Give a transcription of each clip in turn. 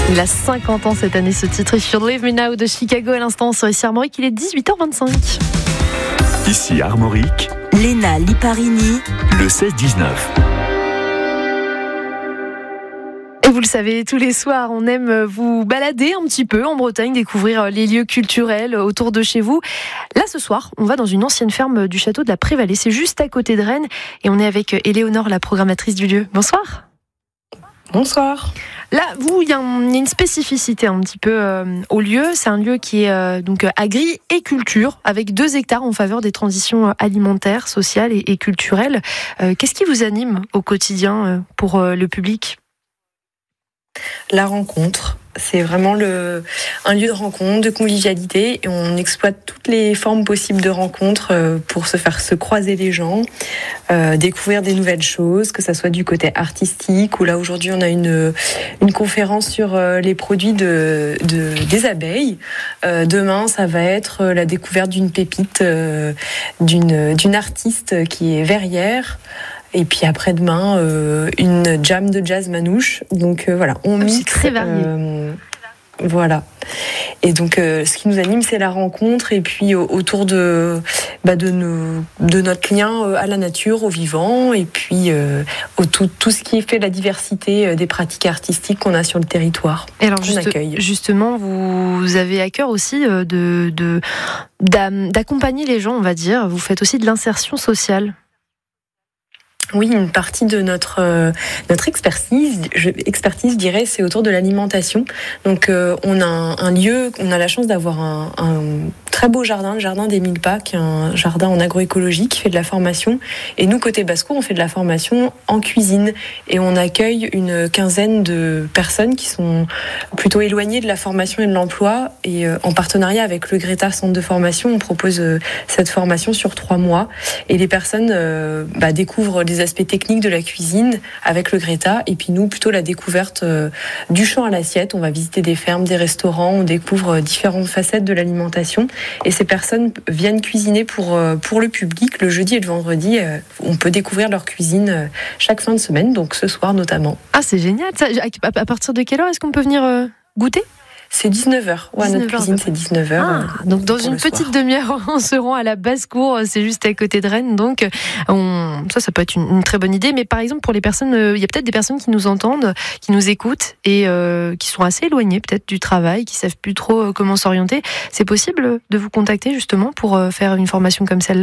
Il a 50 ans cette année, ce titre. If You Leave Me Now de Chicago à l'instant sur ici Armorique. Il est 18h25. Ici Armorique, Léna Liparini, le 16-19. Et vous le savez, tous les soirs, on aime vous balader un petit peu en Bretagne, découvrir les lieux culturels autour de chez vous. Là, ce soir, on va dans une ancienne ferme du château de la Prévallée. C'est juste à côté de Rennes. Et on est avec Éléonore, la programmatrice du lieu. Bonsoir. Bonsoir. Là, il y a une spécificité un petit peu au lieu. C'est un lieu qui est donc agri et culture, avec 2 hectares en faveur des transitions alimentaires, sociales et culturelles. Qu'est-ce qui vous anime au quotidien pour le public ? La rencontre, c'est vraiment un lieu de rencontre, de convivialité, et on exploite toutes les formes possibles de rencontre pour se croiser les gens, découvrir des nouvelles choses, que ça soit du côté artistique, où là aujourd'hui on a une conférence sur les produits des abeilles. Demain, ça va être la découverte d'une pépite d'une artiste qui est verrière. Et puis après-demain, une jam de jazz manouche. Donc voilà, on mixe. C'est très varié. Voilà. Et donc, ce qui nous anime, c'est la rencontre. Et puis autour de notre lien à la nature, au vivant. Et puis tout ce qui fait la diversité des pratiques artistiques qu'on a sur le territoire. Et alors, accueille. Justement, vous avez à cœur aussi d'accompagner les gens, on va dire. Vous faites aussi de l'insertion sociale. Oui, une partie de notre expertise, je dirais, c'est autour de l'alimentation. Donc, on a un lieu, on a la chance d'avoir un très beau jardin, le jardin des 1000 pas, qui est un jardin en agroécologie qui fait de la formation. Et nous, côté basse-cour, on fait de la formation en cuisine. Et on accueille une quinzaine de personnes qui sont plutôt éloignées de la formation et de l'emploi. Et en partenariat avec le Greta Centre de formation, on propose cette formation sur 3 mois. Et les personnes découvrent les aspects techniques de la cuisine avec le Greta, et puis nous plutôt la découverte du champ à l'assiette. On va visiter des fermes, des restaurants, on découvre différentes facettes de l'alimentation, et ces personnes viennent cuisiner pour le public le jeudi et le vendredi. On peut découvrir leur cuisine chaque fin de semaine, donc ce soir notamment. Ah, c'est génial. À partir de quelle heure est-ce qu'on peut venir goûter ? C'est 19h. Ouais, notre cuisine, c'est 19h. Ah, donc dans une petite demi-heure, on se rend à la basse-cour. C'est juste à côté de Rennes. Donc, ça peut être une très bonne idée. Mais par exemple, pour les personnes, il y a peut-être des personnes qui nous entendent, qui nous écoutent et qui sont assez éloignées peut-être du travail, qui savent plus trop comment s'orienter. C'est possible de vous contacter justement pour faire une formation comme celle-là ?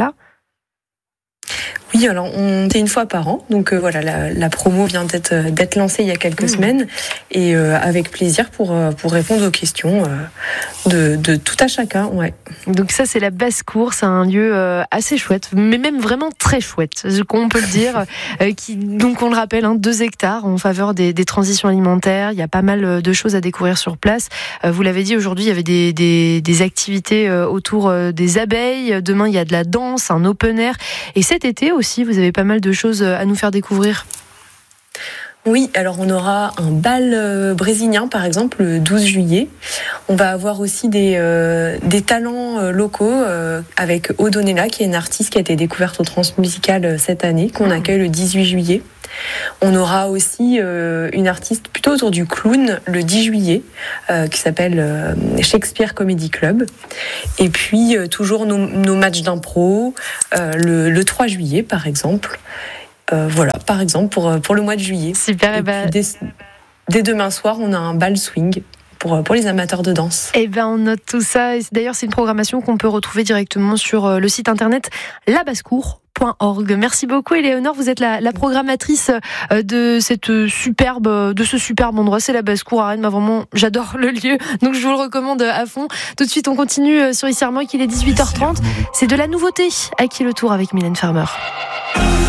Oui, alors on fait 1 fois par an, donc voilà, la promo vient d'être lancée il y a quelques semaines, et avec plaisir pour répondre aux questions de tout à chacun. Ouais. Donc ça, c'est la basse-cour, c'est un lieu assez chouette, mais même vraiment très chouette, on peut le dire, donc on le rappelle, 2 hectares en faveur des transitions alimentaires. Il y a pas mal de choses à découvrir sur place. Vous l'avez dit, aujourd'hui il y avait des activités autour des abeilles. Demain il y a de la danse, un open air, et cet été aussi vous avez pas mal de choses à nous faire découvrir. Oui, alors on aura un bal brésilien par exemple le 12 juillet. On va avoir aussi des talents locaux avec Odonella, qui est une artiste qui a été découverte au Transmusical cette année, qu'on accueille le 18 juillet. On aura aussi une artiste plutôt autour du clown le 10 juillet qui s'appelle Shakespeare Comedy Club. Et puis toujours nos matchs d'impro le 3 juillet par exemple. Voilà, par exemple, pour le mois de juillet. Super, dès demain soir, on a un bal swing pour les amateurs de danse. On note tout ça. Et d'ailleurs, c'est une programmation qu'on peut retrouver directement sur le site internet labassecour.org. Merci beaucoup, Éléonore. Vous êtes la programmatrice de ce superbe endroit. C'est la Basse-Cour à Rennes. Vraiment, j'adore le lieu, donc je vous le recommande à fond. Tout de suite, on continue sur Ici Armorique. Il est 18h30. C'est de la nouveauté. À qui le tour avec Mylène Farmer.